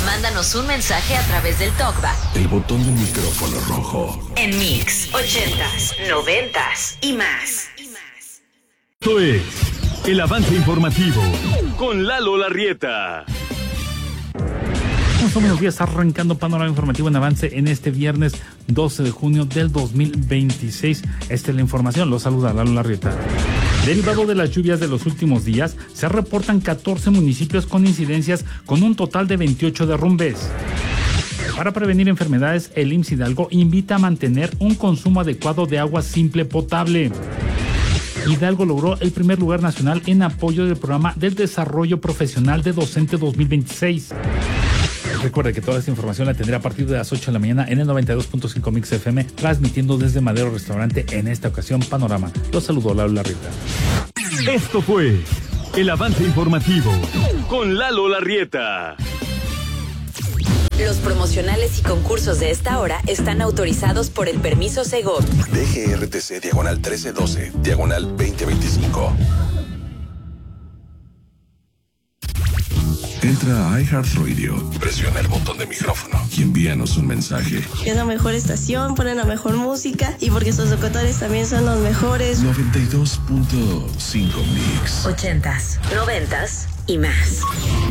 Mándanos un mensaje a través del TalkBack. El botón del micrófono rojo. En Mix 80s, 90s y más. Esto es el avance informativo con Lalo Larrieta. Buenos días, arrancando panorama informativo en avance en este viernes 12 de junio del 2026. Esta es la información, lo saluda Lalo Larrieta. Derivado de las lluvias de los últimos días, se reportan 14 municipios con incidencias con un total de 28 derrumbes. Para prevenir enfermedades, el IMSS Hidalgo invita a mantener un consumo adecuado de agua simple potable. Hidalgo logró el primer lugar nacional en apoyo del programa del desarrollo profesional de docente 2026. Recuerde que toda esta información la tendrá a partir de las 8 de la mañana en el 92.5 Mix FM, transmitiendo desde Madero Restaurante, en esta ocasión Panorama. Los saludó Lalo Larrieta. Esto fue el avance informativo con Lalo Larrieta. Los promocionales y concursos de esta hora están autorizados por el permiso Segov. DGRTC diagonal 1312, diagonal 2025. Entra a iHeartRadio, presiona el botón de micrófono y envíanos un mensaje. Es la mejor estación, ponen la mejor música y porque sus locutores también son los mejores. 92.5 Mix. 80s, 90s y más.